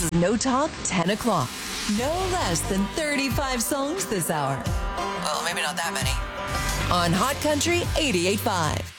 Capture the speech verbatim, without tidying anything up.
is No Talk ten o'clock. No less than thirty-five songs this hour. Well, maybe not that many. On Hot Country eighty-eight point five.